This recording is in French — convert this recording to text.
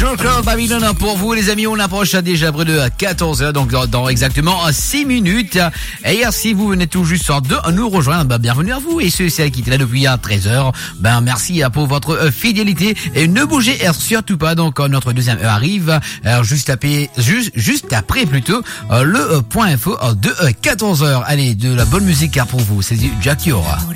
Joker Babylon pour vous les amis, on approche déjà près de 14h, donc dans exactement 6 minutes. Et si vous venez tout juste de nous rejoindre, bienvenue à vous. Et ceux qui étaient là depuis 13h, merci pour votre fidélité. Et ne bougez surtout pas, donc notre deuxième heure arrive, juste après plutôt, le point info de 14h. Allez, de la bonne musique pour vous, c'est du Jack Yora.